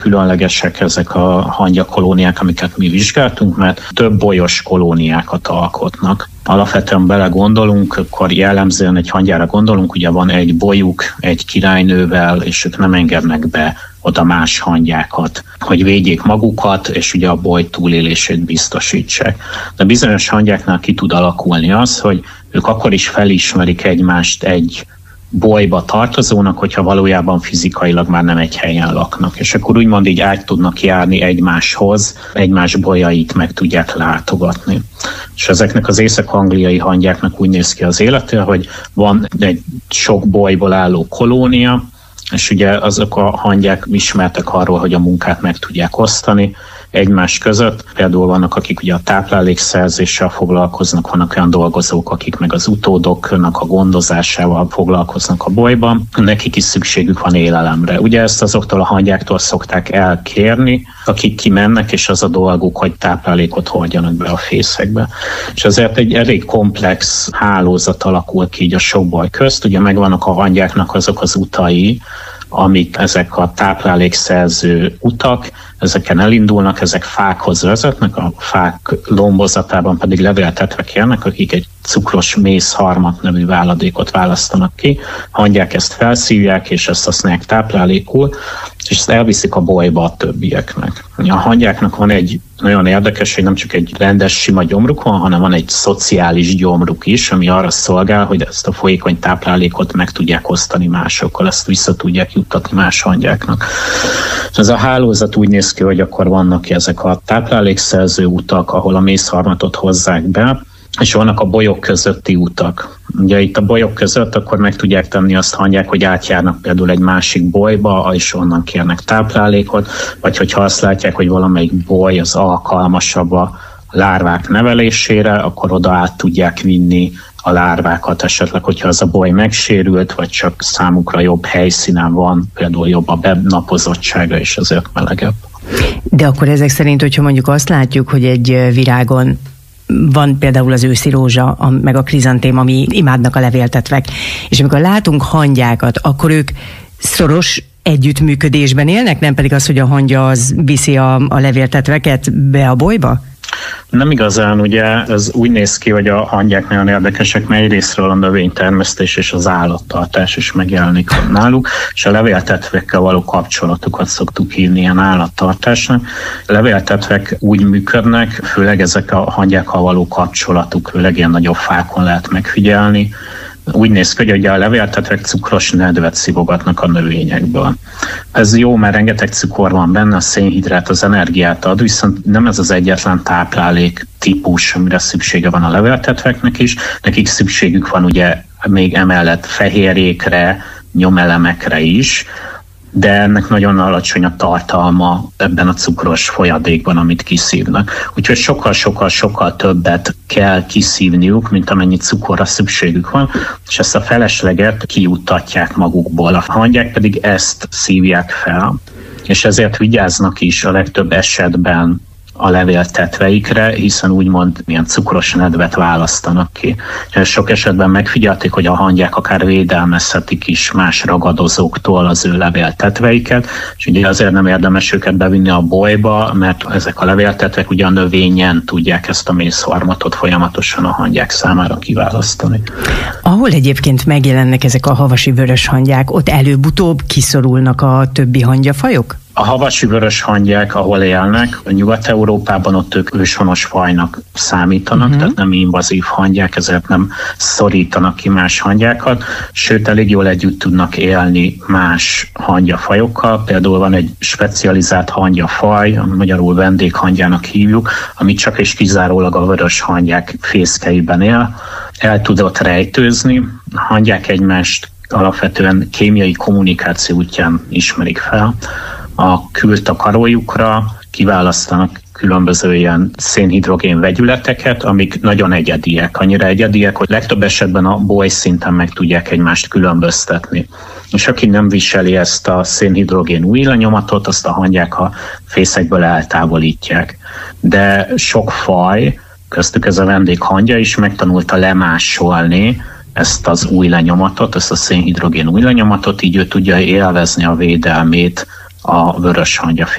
különlegesek ezek a hangyakolóniák, amiket mi vizsgáltunk, mert több bolyos kolóniákat alkotnak. Alapvetően belegondolunk, akkor jellemzően egy hangyára gondolunk, ugye van egy bolyuk, egy királynővel, és ők nem engednek be oda más hangyákat, hogy védjék magukat, és ugye a boly túlélését biztosítsák. De bizonyos hangyáknál ki tud alakulni az, hogy ők akkor is felismerik egymást egy bolyba tartozónak, hogyha valójában fizikailag már nem egy helyen laknak. És akkor úgymond így át tudnak járni egymáshoz, egymás bolyait meg tudják látogatni. És ezeknek az észak-angliai hangyáknak úgy néz ki az élete, hogy van egy sok bolyból álló kolónia, és ugye azok a hangyák ismertek arról, hogy a munkát meg tudják osztani egymás között. Például vannak, akik ugye a táplálékszerzéssel foglalkoznak, vannak olyan dolgozók, akik meg az utódoknak a gondozásával foglalkoznak a bolyban. Nekik is szükségük van élelemre. Ugye ezt azoktól a hangyáktól szokták elkérni, akik kimennek, és az a dolguk, hogy táplálékot hordjanak be a fészekbe. És ezért egy elég komplex hálózat alakul ki így a sok boly közt. Ugye megvannak a hangyáknak azok az utai, amik ezek a táplálékszerző utak, ezeken elindulnak, ezek fákhoz vezetnek, a fák lombozatában pedig levéltetvek élnek, akik egy cukros mézharmat nevű váladékot választanak ki, hangyák ezt felszívják, és ezt használják táplálékul, és ezt elviszik a bolyba a többieknek. A hangyáknak van egy nagyon érdekes, hogy nem csak egy rendes sima gyomruk van, hanem van egy szociális gyomruk is, ami arra szolgál, hogy ezt a folyékony táplálékot meg tudják osztani másokkal, ezt vissza tudják juttatni más hangyáknak. Ez a hálózat úgy néz ki, hogy akkor vannak ezek a táplálékszerző utak, ahol a mézharmatot hozzák be, és vannak a bolyok közötti utak. Ugye itt a bolyok között akkor meg tudják tenni azt hangyák, hogy átjárnak például egy másik bolyba, és onnan kérnek táplálékot, vagy hogyha azt látják, hogy valamelyik boly az alkalmasabb a lárvák nevelésére, akkor oda át tudják vinni a lárvákat, esetleg, hogyha az a boly megsérült, vagy csak számukra jobb helyszínen van, például jobb a benapozottsága, és azért melegebb. De akkor ezek szerint, hogyha mondjuk azt látjuk, hogy egy virágon van például az őszi rózsa, meg a krizantém, ami imádnak a levéltetvek, és amikor látunk hangyákat, akkor ők szoros együttműködésben élnek, nem pedig az, hogy a hangya az viszi a levéltetveket be a bolyba? Nem igazán, ugye ez úgy néz ki, hogy a hangyák nagyon érdekesek, mert egyrésztről a növénytermesztés és az állattartás is megjelenik náluk, és a levéltetvekkel való kapcsolatukat szoktuk hívni ilyen állattartásnak. A levéltetvek úgy működnek, főleg ezek a hangyákkal való kapcsolatuk, főleg ilyen nagyobb fákon lehet megfigyelni. Úgy néz ki, hogy a levéltetvek cukros nedvet szivogatnak a növényekből. Ez jó, mert rengeteg cukor van benne, a szénhidrát az energiát ad, viszont nem ez az egyetlen táplálék típus, amire szüksége van a levéltetveknek is. Nekik szükségük van ugye még emellett fehérjékre, nyomelemekre is, de ennek nagyon alacsony a tartalma ebben a cukros folyadékban, amit kiszívnak. Úgyhogy sokkal többet kell kiszívniuk, mint amennyi cukorra szükségük van, és ezt a felesleget kijuttatják magukból. A hangyák pedig ezt szívják fel, és ezért vigyáznak is a legtöbb esetben a levéltetveikre, hiszen úgymond milyen cukros nedvet választanak ki. Sok esetben megfigyelték, hogy a hangyák akár védelmezhetik is más ragadozóktól az ő levéltetveiket, és ugye azért nem érdemes őket bevinni a bolyba, mert ezek a levéltetvek ugye a növényen tudják ezt a mézharmatot folyamatosan a hangyák számára kiválasztani. Ahol egyébként megjelennek ezek a havasi vörös hangyák, ott előbb-utóbb kiszorulnak a többi hangyafajok? A havasi vörös hangyák, ahol élnek, a Nyugat-Európában ott ők őshonos fajnak számítanak, tehát nem invazív hangyák, ezért nem szorítanak ki más hangyákat, sőt elég jól együtt tudnak élni más hangyafajokkal. Például van egy specializált hangyafaj, ami magyarul vendéghangyának hívjuk, ami csak és kizárólag a vörös hangyák fészkeiben él. El tudott rejtőzni, a hangyák egymást alapvetően kémiai kommunikáció útján ismerik fel. A kültakarójukra kiválasztanak különböző ilyen szénhidrogén vegyületeket, amik nagyon egyediek. Annyira egyediek, hogy legtöbb esetben a boly szinten meg tudják egymást különböztetni. És aki nem viseli ezt a szénhidrogén új lenyomatot, azt a hangyák a fészekből eltávolítják. De sok faj, köztük ez a vendéghangya is megtanulta lemásolni ezt az új lenyomatot, ezt a szénhidrogén új lenyomatot, így ő tudja élvezni a védelmét a vörös hangya